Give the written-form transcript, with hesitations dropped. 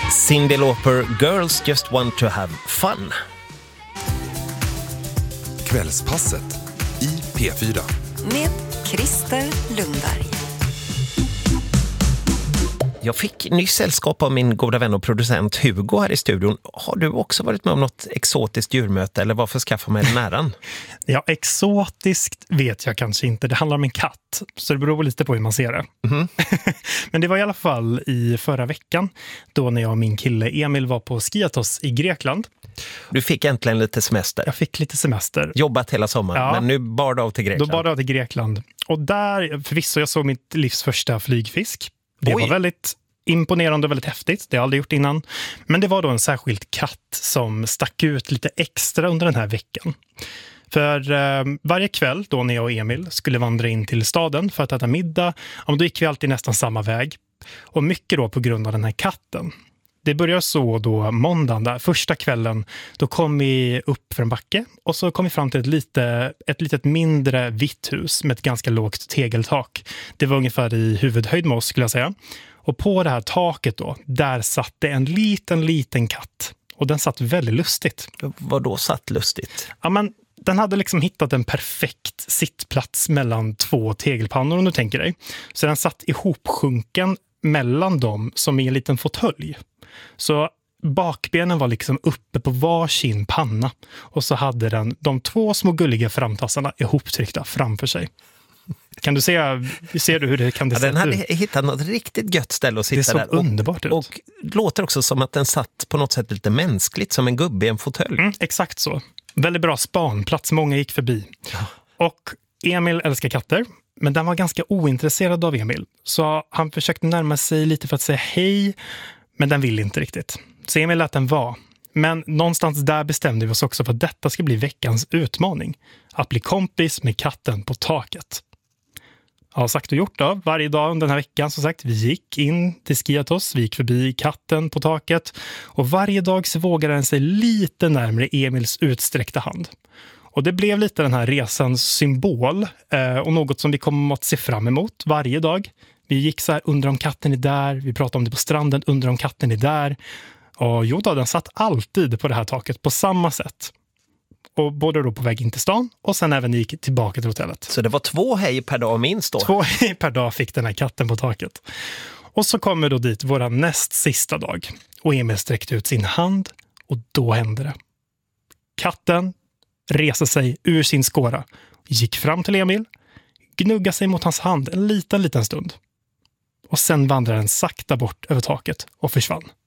Cyndi Lauper, Girls Just Want to Have Fun. Kvällspasset i P4. Med Christer Lundberg. Jag fick ny sällskap av min goda vän och producent Hugo här i studion. Har du också varit med om något exotiskt djurmöte eller varför skaffa mig den äran? Ja, exotiskt vet jag kanske inte. Det handlar om en katt, så det beror lite på hur man ser det. Mm. Men det var i alla fall i förra veckan då när jag och min kille Emil var på Skiathos i Grekland. Du fick äntligen lite semester. Jag fick lite semester. Jobbat hela sommaren, ja. Men nu bar det av till Grekland. Då bar det av till Grekland. Och där, förvisso, jag såg mitt livs första flygfisk. Det var väldigt imponerande och väldigt häftigt. Det har jag aldrig gjort innan. Men det var då en särskild katt som stack ut lite extra under den här veckan. För varje kväll då när jag och Emil skulle vandra in till staden för att äta middag, då gick vi alltid nästan samma väg. Och mycket då på grund av den här katten. Det började så då måndagen, där första kvällen, då kom vi upp för en backe och så kom vi fram till ett litet mindre vitt hus med ett ganska lågt tegeltak. Det var ungefär i huvudhöjd med oss, skulle jag säga. Och på det här taket då, där satt det en liten katt. Och den satt väldigt lustigt. Vad då satt lustigt? Ja, men den hade liksom hittat en perfekt sittplats mellan två tegelpannor, om du tänker dig. Så den satt ihopsjunken mellan dem som i en liten fåtölj. Så bakbenen var liksom uppe på varsin panna. Och så hade den de två små gulliga framtassarna ihoptryckta framför sig. Kan du ser du hur det kan det den hade hittat något riktigt gött ställe att sitta där. Det såg underbart ut. Och låter också som att den satt på något sätt lite mänskligt, som en gubbe i en fåtölj. Exakt så. Väldigt bra spanplats, många gick förbi. Ja. Och Emil älskar katter, men den var ganska ointresserad av Emil. Så han försökte närma sig lite för att säga hej, men den ville inte riktigt. Så Emil lät den vara. Men någonstans där bestämde vi oss också för att detta ska bli veckans utmaning. Att bli kompis med katten på taket. Ja, sagt och gjort då. Varje dag under den här veckan, som sagt, vi gick in till Skiathos, vi gick förbi katten på taket. Och varje dag så vågade den sig lite närmare Emils utsträckta hand. Och det blev lite den här resans symbol och något som vi kommer att se fram emot varje dag. Vi gick så här, undrar om katten är där. Vi pratade om det på stranden, undrar om katten är där. Och jo då, den satt alltid på det här taket på samma sätt. Och både då på väg in till stan och sen även gick tillbaka till hotellet. Så det var 2 hej per dag minst då? 2 hej per dag fick den här katten på taket. Och så kommer då dit våra näst sista dag. Och Emil sträckte ut sin hand och då hände det. Katten reser sig ur sin skåra, gick fram till Emil, gnuggade sig mot hans hand en liten stund. Och sen vandrade den sakta bort över taket och försvann.